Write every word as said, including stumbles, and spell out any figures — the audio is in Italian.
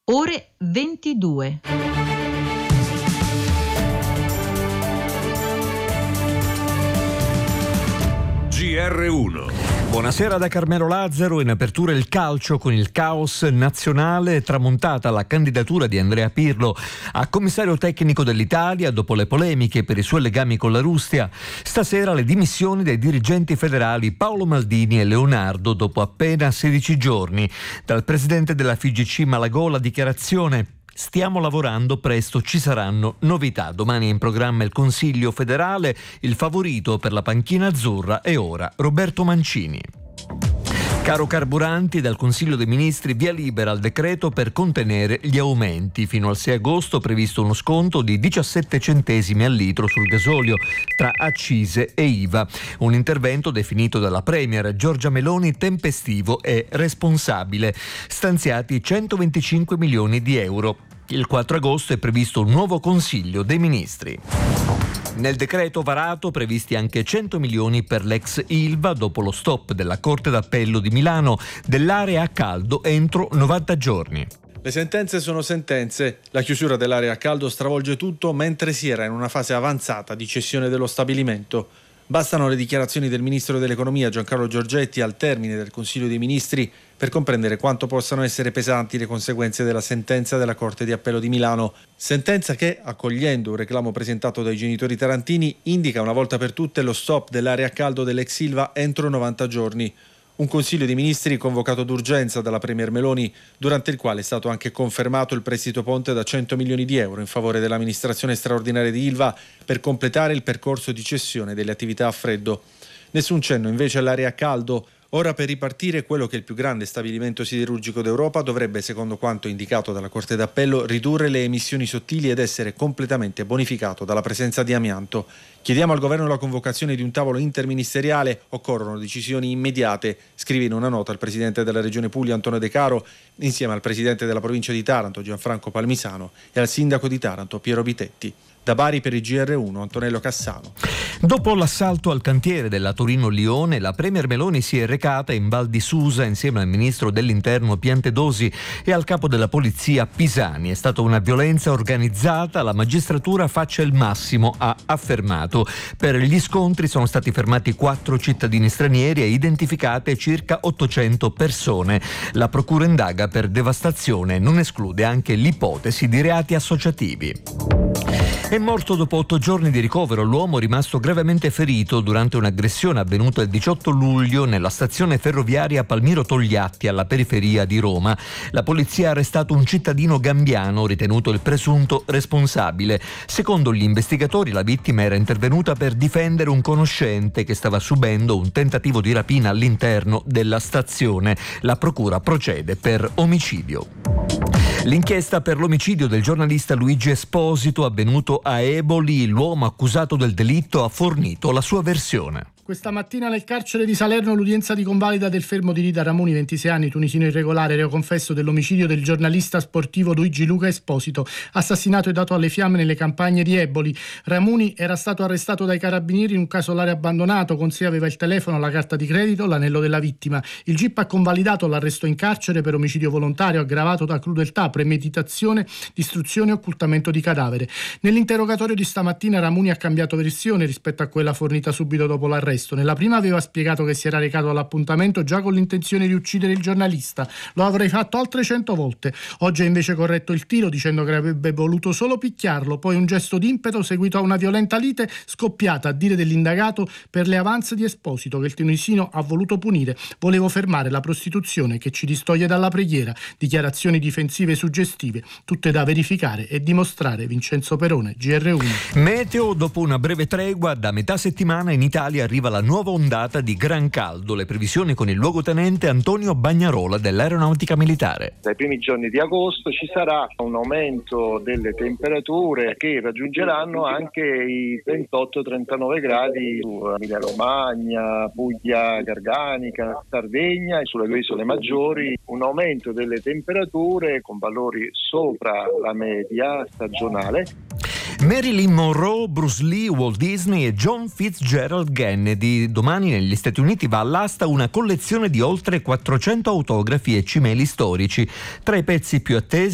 Ore ventidue. G R uno. Buonasera da Carmelo Lazzaro. In apertura il calcio con il caos nazionale, tramontata la candidatura di Andrea Pirlo a commissario tecnico dell'Italia dopo le polemiche per i suoi legami con la Russia. Stasera le dimissioni dei dirigenti federali Paolo Maldini e Leonardo dopo appena sedici giorni. Dal presidente della F I G C Malagò dichiarazione: stiamo lavorando, presto ci saranno novità. Domani è in programma il Consiglio federale, il favorito per la panchina azzurra è ora Roberto Mancini. Caro carburanti, dal Consiglio dei Ministri via libera al decreto per contenere gli aumenti. Fino al sei agosto previsto uno sconto di diciassette centesimi al litro sul gasolio tra accise e I V A. Un intervento definito dalla Premier Giorgia Meloni tempestivo e responsabile. Stanziati centoventicinque milioni di euro. Il quattro agosto è previsto un nuovo Consiglio dei Ministri. Nel decreto varato previsti anche cento milioni per l'ex Ilva dopo lo stop della Corte d'Appello di Milano dell'area a caldo entro novanta giorni. Le sentenze sono sentenze. La chiusura dell'area a caldo stravolge tutto mentre si era in una fase avanzata di cessione dello stabilimento. Bastano le dichiarazioni del Ministro dell'Economia Giancarlo Giorgetti al termine del Consiglio dei Ministri per comprendere quanto possano essere pesanti le conseguenze della sentenza della Corte di Appello di Milano. Sentenza che, accogliendo un reclamo presentato dai genitori tarantini, indica una volta per tutte lo stop dell'area a caldo dell'ex Ilva entro novanta giorni. Un Consiglio dei Ministri convocato d'urgenza dalla Premier Meloni, durante il quale è stato anche confermato il prestito ponte da cento milioni di euro in favore dell'amministrazione straordinaria di Ilva per completare il percorso di cessione delle attività a freddo. Nessun cenno invece all'area a caldo. Ora, per ripartire, quello che è il più grande stabilimento siderurgico d'Europa dovrebbe, secondo quanto indicato dalla Corte d'Appello, ridurre le emissioni sottili ed essere completamente bonificato dalla presenza di amianto. Chiediamo al governo la convocazione di un tavolo interministeriale. Occorrono decisioni immediate, scrive in una nota il presidente della Regione Puglia Antonio De Caro, insieme al presidente della provincia di Taranto Gianfranco Palmisano e al sindaco di Taranto Piero Vitetti. Da Bari per il G R uno, Antonello Cassano. Dopo l'assalto al cantiere della Torino-Lione, la Premier Meloni si è recata in Val di Susa insieme al ministro dell'Interno Piantedosi e al capo della polizia Pisani. È stata una violenza organizzata, la magistratura faccia il massimo, ha affermato. Per gli scontri sono stati fermati quattro cittadini stranieri e identificate circa ottocento persone. La procura indaga per devastazione, non esclude anche l'ipotesi di reati associativi. È morto dopo otto giorni di ricovero l'uomo rimasto gravemente ferito durante un'aggressione avvenuta il diciotto luglio nella stazione ferroviaria Palmiro Togliatti alla periferia di Roma. La polizia ha arrestato un cittadino gambiano ritenuto il presunto responsabile. Secondo gli investigatori la vittima era intervenuta per difendere un conoscente che stava subendo un tentativo di rapina all'interno della stazione. La procura procede per omicidio. L'inchiesta per l'omicidio del giornalista Luigi Esposito avvenuto a Eboli, l'uomo accusato del delitto ha fornito la sua versione. Questa mattina nel carcere di Salerno l'udienza di convalida del fermo di Rita Ramuni, ventisei anni, tunisino irregolare, reo confesso dell'omicidio del giornalista sportivo Luigi Luca Esposito, assassinato e dato alle fiamme nelle campagne di Eboli. Ramuni era stato arrestato dai carabinieri in un casolare abbandonato, con sé aveva il telefono, la carta di credito, l'anello della vittima. Il G I P ha convalidato l'arresto in carcere per omicidio volontario aggravato da crudeltà, premeditazione, distruzione e occultamento di cadavere. Nell'interrogatorio di stamattina Ramuni ha cambiato versione rispetto a quella fornita subito dopo l'arresto. Nella prima aveva spiegato che si era recato all'appuntamento già con l'intenzione di uccidere il giornalista. Lo avrei fatto altre cento volte. Oggi ha invece corretto il tiro dicendo che avrebbe voluto solo picchiarlo, poi un gesto d'impeto seguito a una violenta lite scoppiata, a dire dell'indagato, per le avanze di Esposito che il tunisino ha voluto punire. Volevo fermare la prostituzione che ci distoglie dalla preghiera. Dichiarazioni difensive e suggestive, tutte da verificare e dimostrare. Vincenzo Perone, G R uno. Meteo, dopo una breve tregua, da metà settimana in Italia arriva la nuova ondata di gran caldo. Le previsioni con il luogotenente Antonio Bagnarola dell'Aeronautica Militare. Dai primi giorni di agosto ci sarà un aumento delle temperature che raggiungeranno anche i ventotto trentanove gradi su Emilia Romagna, Puglia Garganica, Sardegna e sulle due isole maggiori. Un aumento delle temperature con valori sopra la media stagionale. Marilyn Monroe, Bruce Lee, Walt Disney e John Fitzgerald Kennedy. Domani negli Stati Uniti va all'asta una collezione di oltre quattrocento autografi e cimeli storici. Tra i pezzi più attesi